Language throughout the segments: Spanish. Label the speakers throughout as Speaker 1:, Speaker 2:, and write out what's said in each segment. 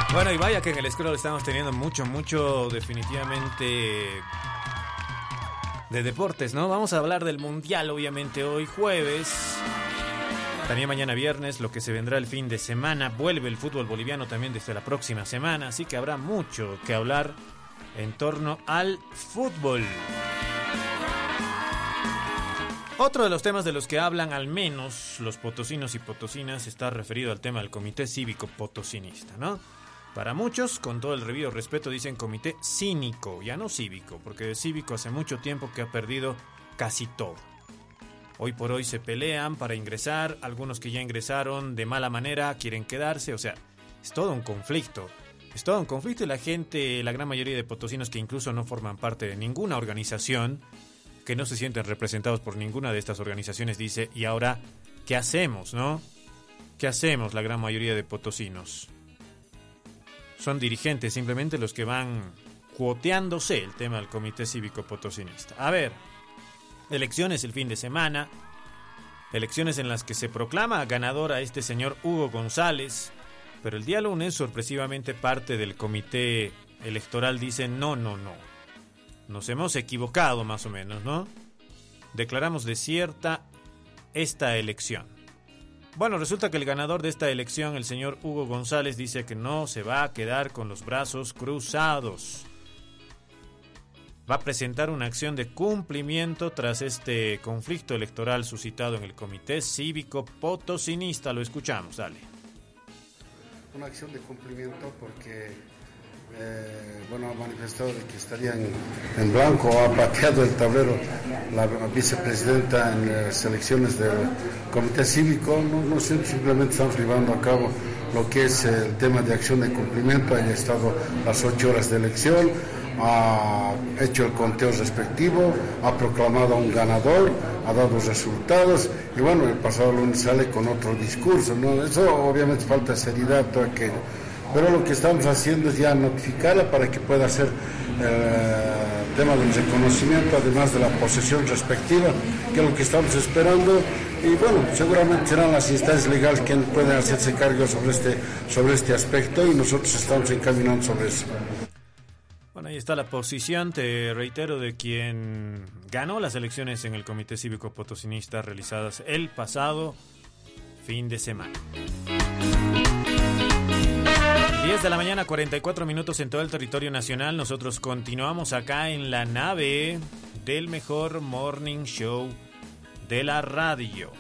Speaker 1: Bueno, y vaya que en el scroll estamos teniendo mucho definitivamente de deportes, ¿no? Vamos a hablar del Mundial, obviamente, hoy jueves. También mañana viernes, lo que se vendrá el fin de semana. Vuelve el fútbol boliviano también desde la próxima semana, así que habrá mucho que hablar en torno al fútbol. Otro de los temas de los que hablan al menos los potosinos y potosinas está referido al tema del Comité Cívico Potosinista, ¿no? Para muchos, con todo el debido respeto, dicen comité cínico, ya no cívico, porque de cívico hace mucho tiempo que ha perdido casi todo. Hoy por hoy se pelean para ingresar, algunos que ya ingresaron de mala manera quieren quedarse, o sea, es todo un conflicto. Es todo un conflicto y la gente, la gran mayoría de potosinos que incluso no forman parte de ninguna organización, que no se sienten representados por ninguna de estas organizaciones, dice, ¿y ahora qué hacemos, no? ¿Qué hacemos la gran mayoría de potosinos? Son dirigentes simplemente los que van cuoteándose el tema del Comité Cívico Potosinista. A ver, elecciones el fin de semana, elecciones en las que se proclama ganador a este señor Hugo González, pero el día lunes sorpresivamente parte del comité electoral dice no. Nos hemos equivocado más o menos, ¿no? Declaramos desierta esta elección. Bueno, resulta que el ganador de esta elección, el señor Hugo González, dice que no se va a quedar con los brazos cruzados. Va a presentar una acción de cumplimiento tras este conflicto electoral suscitado en el Comité Cívico Potosinista. Lo escuchamos, dale.
Speaker 2: Una acción de cumplimiento porque, ha manifestado de que estaría en blanco, ha pateado el tablero la vicepresidenta en las elecciones del Comité Cívico. No simplemente están llevando a cabo lo que es el tema de acción de cumplimiento. Haya estado las 8 horas de elección, ha hecho el conteo respectivo, ha proclamado a un ganador, ha dado resultados y bueno, el pasado lunes sale con otro discurso, ¿no? Eso obviamente falta seriedad, todo aquello. Pero lo que estamos haciendo es ya notificarla para que pueda hacer el tema del reconocimiento, además de la posesión respectiva, que es lo que estamos esperando. Y bueno, seguramente serán las instancias legales quienes pueden hacerse cargo sobre este aspecto y nosotros estamos encaminando sobre eso.
Speaker 1: Bueno, ahí está la posición, te reitero, de quien ganó las elecciones en el Comité Cívico Potosinista realizadas el pasado fin de semana. 10 de la mañana, 44 minutos en todo el territorio nacional. Nosotros continuamos acá en la nave del mejor morning show de la radio.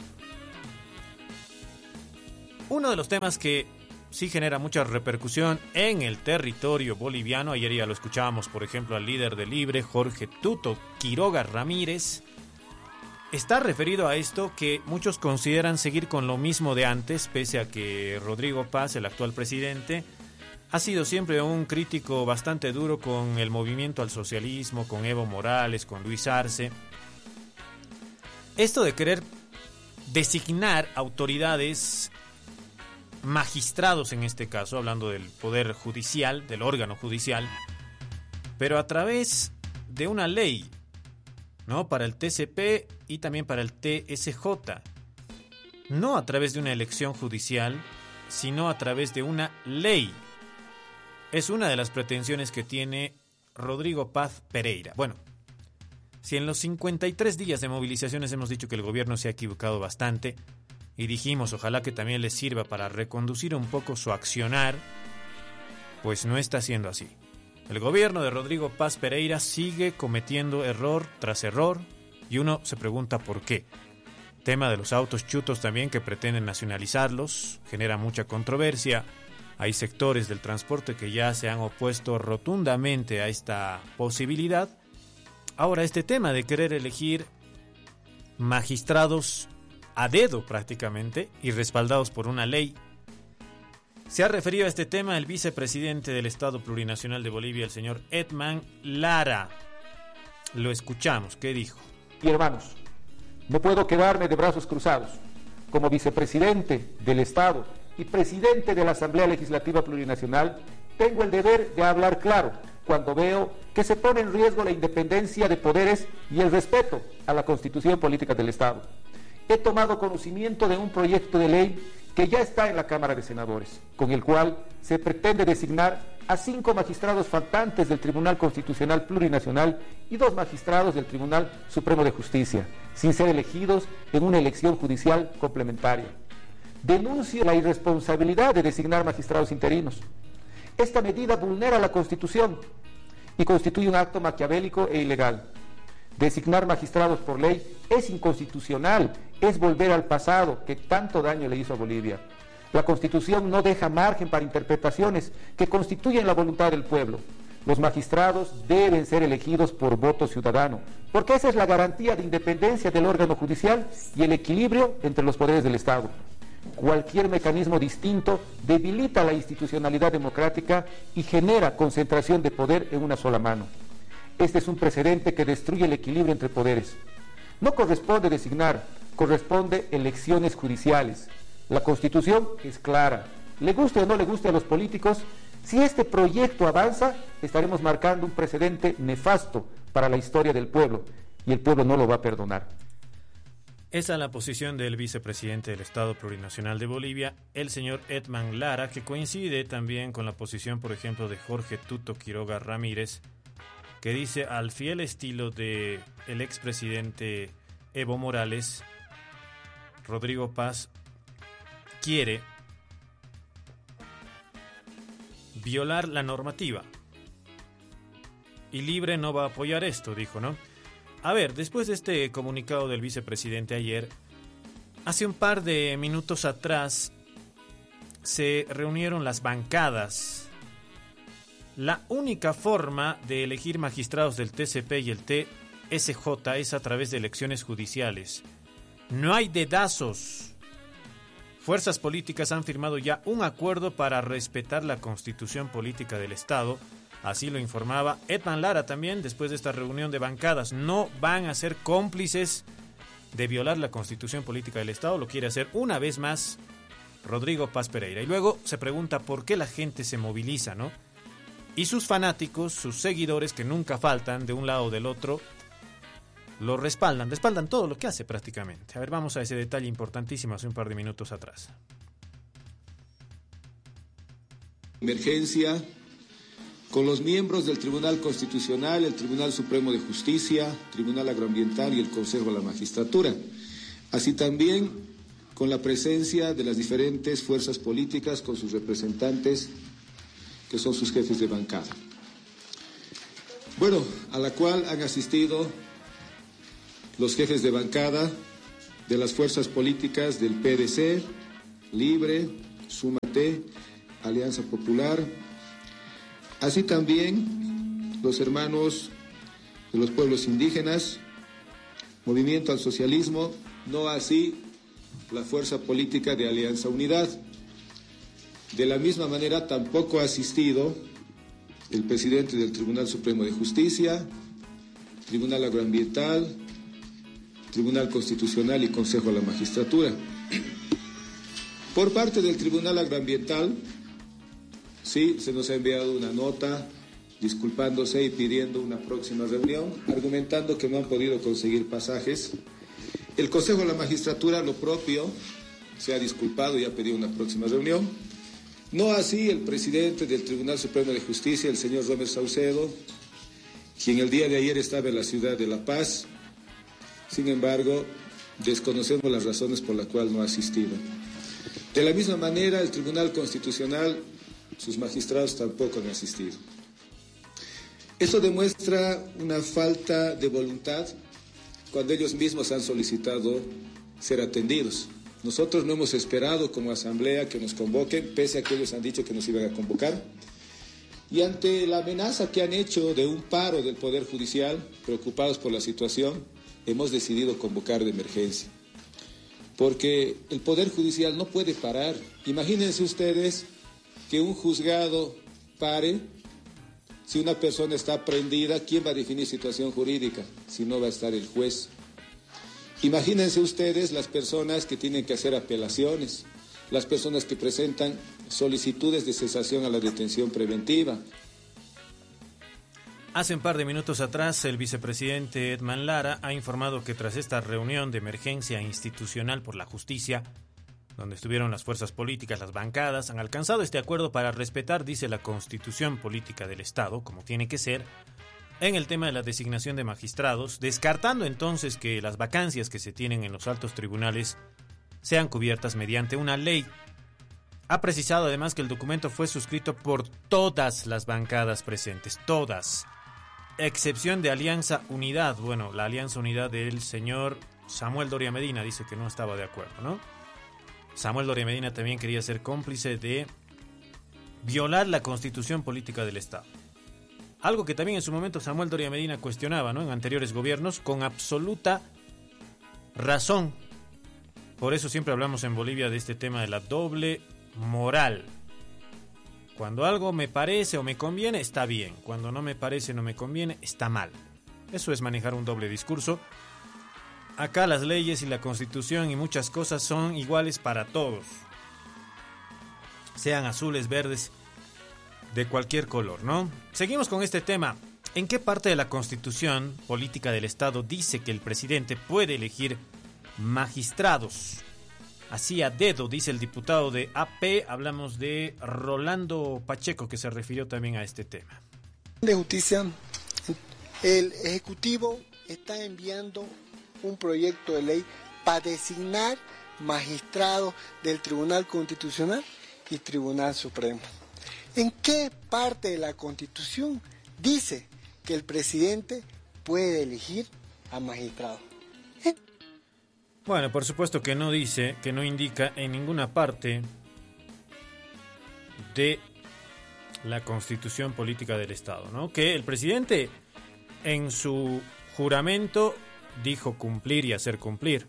Speaker 1: Uno de los temas que sí genera mucha repercusión en el territorio boliviano, ayer ya lo escuchábamos, por ejemplo, al líder de Libre, Jorge Tuto Quiroga Ramírez, está referido a esto que muchos consideran seguir con lo mismo de antes, pese a que Rodrigo Paz, el actual presidente, ha sido siempre un crítico bastante duro con el movimiento al socialismo, con Evo Morales, con Luis Arce. Esto de querer designar autoridades, magistrados en este caso, hablando del poder judicial, del órgano judicial, pero a través de una ley, ¿no? Para el TCP y también para el TSJ. No a través de una elección judicial, sino a través de una ley. Es una de las pretensiones que tiene Rodrigo Paz Pereira. Bueno, si en los 53 días de movilizaciones hemos dicho que el gobierno se ha equivocado bastante, y dijimos ojalá que también les sirva para reconducir un poco su accionar, pues no está siendo así. El gobierno de Rodrigo Paz Pereira sigue cometiendo error tras error y uno se pregunta por qué. Tema de los autos chutos también, que pretenden nacionalizarlos, genera mucha controversia. Hay sectores del transporte que ya se han opuesto rotundamente a esta posibilidad. Ahora, este tema de querer elegir magistrados a dedo prácticamente y respaldados por una ley. Se ha referido a este tema el vicepresidente del Estado Plurinacional de Bolivia, el señor Edman Lara. Lo escuchamos, ¿qué dijo?
Speaker 3: Y hermanos, no puedo quedarme de brazos cruzados. Como vicepresidente del Estado y presidente de la Asamblea Legislativa Plurinacional, tengo el deber de hablar claro cuando veo que se pone en riesgo la independencia de poderes y el respeto a la Constitución Política del Estado. He tomado conocimiento de un proyecto de ley que ya está en la Cámara de Senadores, con el cual se pretende designar a 5 magistrados faltantes del Tribunal Constitucional Plurinacional y 2 magistrados del Tribunal Supremo de Justicia, sin ser elegidos en una elección judicial complementaria. Denuncio la irresponsabilidad de designar magistrados interinos. Esta medida vulnera la Constitución y constituye un acto maquiavélico e ilegal. Designar magistrados por ley es inconstitucional, es volver al pasado que tanto daño le hizo a Bolivia. La Constitución no deja margen para interpretaciones que constituyen la voluntad del pueblo. Los magistrados deben ser elegidos por voto ciudadano, porque esa es la garantía de independencia del órgano judicial y el equilibrio entre los poderes del Estado. Cualquier mecanismo distinto debilita la institucionalidad democrática y genera concentración de poder en una sola mano. Este es un precedente que destruye el equilibrio entre poderes. No corresponde designar, corresponde elecciones judiciales. La Constitución es clara. Le guste o no le guste a los políticos, si este proyecto avanza, estaremos marcando un precedente nefasto para la historia del pueblo, y el pueblo no lo va a perdonar.
Speaker 1: Esa es la posición del vicepresidente del Estado Plurinacional de Bolivia, el señor Edman Lara, que coincide también con la posición, por ejemplo, de Jorge Tuto Quiroga Ramírez, que dice, al fiel estilo del expresidente Evo Morales, Rodrigo Paz quiere violar la normativa. Y Libre no va a apoyar esto, dijo, ¿no? A ver, después de este comunicado del vicepresidente ayer, hace un par de minutos atrás se reunieron las bancadas. La única forma de elegir magistrados del TCP y el TSJ es a través de elecciones judiciales. No hay dedazos. Fuerzas políticas han firmado ya un acuerdo para respetar la constitución política del Estado. Así lo informaba Edman Lara también después de esta reunión de bancadas. No van a ser cómplices de violar la constitución política del Estado. Lo quiere hacer una vez más Rodrigo Paz Pereira. Y luego se pregunta por qué la gente se moviliza, ¿no? Y sus fanáticos, sus seguidores, que nunca faltan de un lado o del otro, lo respaldan todo lo que hace prácticamente. A ver, vamos a ese detalle importantísimo hace un par de minutos atrás.
Speaker 4: Emergencia con los miembros del Tribunal Constitucional, el Tribunal Supremo de Justicia, Tribunal Agroambiental y el Consejo de la Magistratura, así también con la presencia de las diferentes fuerzas políticas con sus representantes, que son sus jefes de bancada. Bueno, a la cual han asistido los jefes de bancada de las fuerzas políticas del PDC, Libre, Súmate, Alianza Popular, así también los hermanos de los pueblos indígenas, Movimiento al Socialismo, no así la fuerza política de Alianza Unidad. De la misma manera tampoco ha asistido el presidente del Tribunal Supremo de Justicia, Tribunal Agroambiental, Tribunal Constitucional y Consejo de la Magistratura. Por parte del Tribunal Agroambiental, sí, se nos ha enviado una nota disculpándose y pidiendo una próxima reunión, argumentando que no han podido conseguir pasajes. El Consejo de la Magistratura, lo propio, se ha disculpado y ha pedido una próxima reunión. No así el presidente del Tribunal Supremo de Justicia, el señor Romer Saucedo, quien el día de ayer estaba en la ciudad de La Paz. Sin embargo, desconocemos las razones por las cuales no ha asistido. De la misma manera, el Tribunal Constitucional, sus magistrados tampoco han asistido. Esto demuestra una falta de voluntad cuando ellos mismos han solicitado ser atendidos. Nosotros no hemos esperado como asamblea que nos convoquen, pese a que ellos han dicho que nos iban a convocar. Y ante la amenaza que han hecho de un paro del Poder Judicial, preocupados por la situación, hemos decidido convocar de emergencia. Porque el Poder Judicial no puede parar. Imagínense ustedes que un juzgado pare. Si una persona está prendida, ¿quién va a definir situación jurídica? Si no va a estar el juez. Imagínense ustedes las personas que tienen que hacer apelaciones, las personas que presentan solicitudes de cesación a la detención preventiva.
Speaker 1: Hace un par de minutos atrás, el vicepresidente Edman Lara ha informado que tras esta reunión de emergencia institucional por la justicia, donde estuvieron las fuerzas políticas, las bancadas, han alcanzado este acuerdo para respetar, dice, la Constitución Política del Estado, como tiene que ser, en el tema de la designación de magistrados, descartando entonces que las vacancias que se tienen en los altos tribunales sean cubiertas mediante una ley. Ha precisado además que el documento fue suscrito por todas las bancadas presentes, todas, excepción de Alianza Unidad. Bueno, la Alianza Unidad del señor Samuel Doria Medina dice que no estaba de acuerdo, ¿no? Samuel Doria Medina también quería ser cómplice de violar la Constitución Política del Estado. Algo que también en su momento Samuel Doria Medina cuestionaba, ¿no?, en anteriores gobiernos, con absoluta razón. Por eso siempre hablamos en Bolivia de este tema de la doble moral. Cuando algo me parece o me conviene, está bien. Cuando no me parece, no me conviene, está mal. Eso es manejar un doble discurso. Acá las leyes y la Constitución y muchas cosas son iguales para todos. Sean azules, verdes, de cualquier color, ¿no? Seguimos con este tema. ¿En qué parte de la Constitución Política del Estado dice que el presidente puede elegir magistrados? Así a dedo, dice el diputado de AP. Hablamos de Rolando Pacheco, que se refirió también a este tema.
Speaker 5: De justicia, el Ejecutivo está enviando un proyecto de ley para designar magistrados del Tribunal Constitucional y Tribunal Supremo. ¿En qué parte de la Constitución dice que el presidente puede elegir a magistrados?
Speaker 1: Bueno, por supuesto que no dice, que no indica en ninguna parte de la Constitución Política del Estado, ¿no? Que el presidente en su juramento dijo cumplir y hacer cumplir.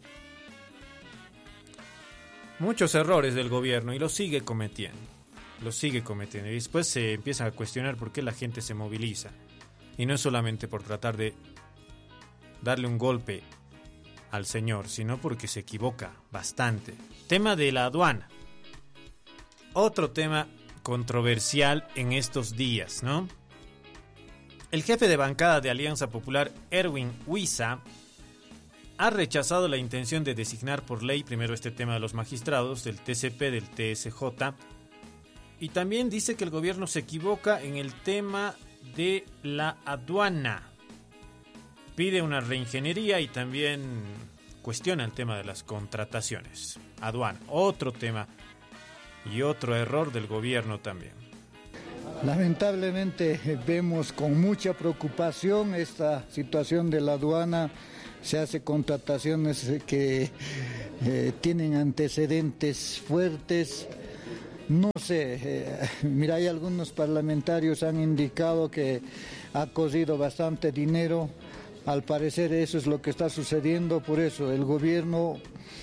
Speaker 1: Muchos errores del gobierno y lo sigue cometiendo. Y después se empieza a cuestionar por qué la gente se moviliza. Y no es solamente por tratar de darle un golpe al señor, sino porque se equivoca bastante. Tema de la aduana. Otro tema controversial en estos días, ¿no? El jefe de bancada de Alianza Popular, Erwin Huiza, ha rechazado la intención de designar por ley primero este tema de los magistrados del TCP, del TSJ, y también dice que el gobierno se equivoca en el tema de la aduana. Pide una reingeniería y también cuestiona el tema de las contrataciones. Aduana, otro tema y otro error del gobierno también.
Speaker 6: Lamentablemente vemos con mucha preocupación esta situación de la aduana. Se hace contrataciones que tienen antecedentes fuertes. No sé, mira, hay algunos parlamentarios han indicado que ha cogido bastante dinero. Al parecer eso es lo que está sucediendo, por eso el gobierno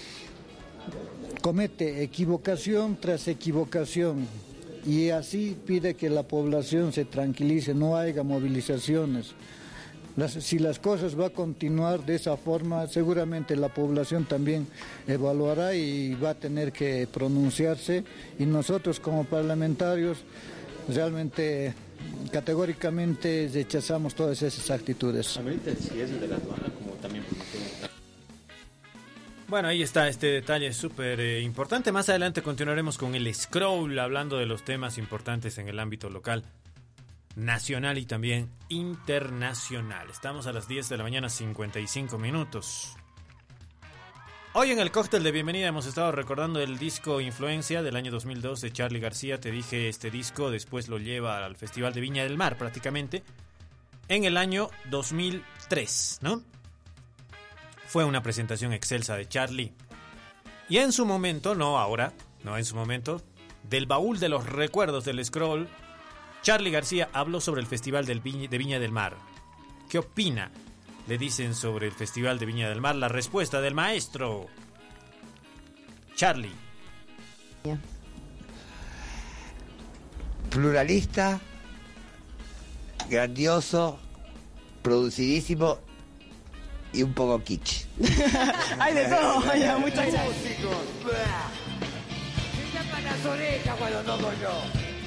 Speaker 6: comete equivocación tras equivocación y así pide que la población se tranquilice, no haya movilizaciones. Si las cosas van a continuar de esa forma, seguramente la población también evaluará y va a tener que pronunciarse, y nosotros como parlamentarios realmente categóricamente rechazamos todas esas actitudes.
Speaker 1: Bueno, ahí está este detalle súper importante. Más adelante continuaremos con el scroll, hablando de los temas importantes en el ámbito local, nacional y también internacional. Estamos a las 10 de la mañana, 55 minutos. Hoy en el cóctel de bienvenida hemos estado recordando el disco Influencia del año 2002 de Charly García. Te dije, este disco después lo lleva al Festival de Viña del Mar prácticamente en el año 2003, ¿no? Fue una presentación excelsa de Charly. Y en su momento, en su momento, del baúl de los recuerdos del scroll, Charly García habló sobre el Festival de Viña del Mar. ¿Qué opina? Le dicen sobre el Festival de Viña del Mar. La respuesta del maestro Charly.
Speaker 7: Pluralista, grandioso, producidísimo y un poco kitsch.
Speaker 8: Hay de todo, hay muchas gracias.
Speaker 7: Músicos, se llaman las orejas cuando no doy yo.